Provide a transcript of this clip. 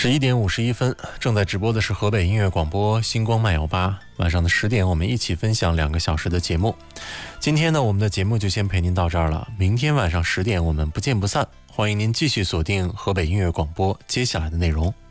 11点51分，正在直播的是河北音乐广播星光漫游吧。晚上的10点，我们一起分享2个小时的节目。今天呢，我们的节目就先陪您到这儿了。明天晚上10点，我们不见不散。欢迎您继续锁定河北音乐广播接下来的内容。